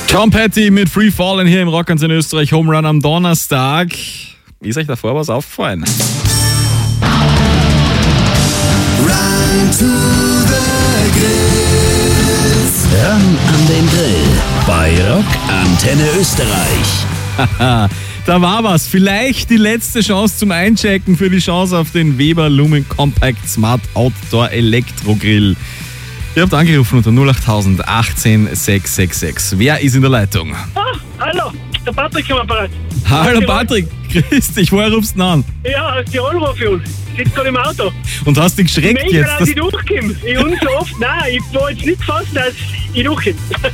Tom Petty mit Free Fallin' hier im Rock'n'S Österreich. Home Run am Donnerstag. Ist euch davor was aufgefallen? Run to the Grills. Ran an den Grill bei Rock Antenne Österreich. Da war was. Vielleicht die letzte Chance zum Einchecken für die Chance auf den Weber Lumen Compact Smart Outdoor Elektrogrill. Ihr habt angerufen unter 08000 18 666. Wer ist in der Leitung? Hallo, der Patrick am Apparat. Hallo Patrick, grüß dich. Woher rufst du denn an? Ja, aus Tirol rufe ich an. Ich sitze gerade im Auto. Und hast dich geschreckt Mega, jetzt? dass ich durchkomme. Ich und so oft, nein, ich war jetzt nicht gefasst, dass ich durchkomme.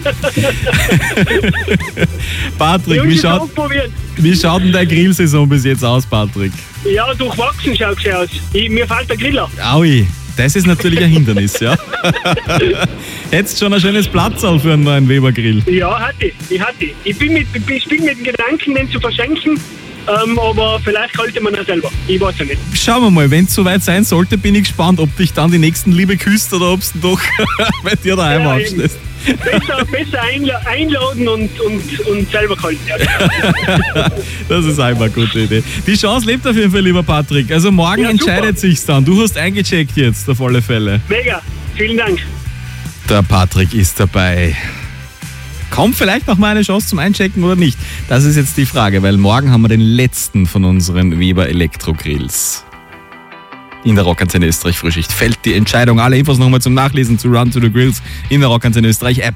Patrick, wie schaut denn deine Grillsaison bis jetzt aus, Patrick? Ja, durchwachsen schaut es aus. Mir fällt der Griller. Aui, das ist natürlich ein Hindernis, ja. Hättest schon ein schönes Platzal für einen neuen Weber-Grill. Ja, hatte ich. Ich spiele mit dem Gedanken, den zu verschenken, aber vielleicht halte man ihn selber. Ich weiß ja nicht. Schauen wir mal, wenn es soweit sein sollte, bin ich gespannt, ob dich dann die nächsten Liebe küsst oder ob es doch bei dir daheim aufstehst. Besser einladen und selber halten. Ja. Das ist einmal eine gute Idee. Die Chance lebt auf jeden Fall, lieber Patrick. Also morgen entscheidet sich's dann. Du hast eingecheckt jetzt, auf alle Fälle. Mega, vielen Dank. Der Patrick ist dabei. Kommt vielleicht noch mal eine Chance zum Einchecken oder nicht? Das ist jetzt die Frage, weil morgen haben wir den letzten von unseren Weber Elektrogrills. In der Rock'n'S Österreich Frühschicht fällt die Entscheidung. Alle Infos nochmal zum Nachlesen zu Run to the Grills in der Rock'n'S Österreich App.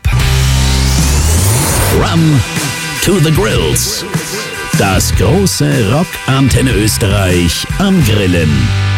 Run to the Grills. Das große Rock Antenne Österreich am Grillen.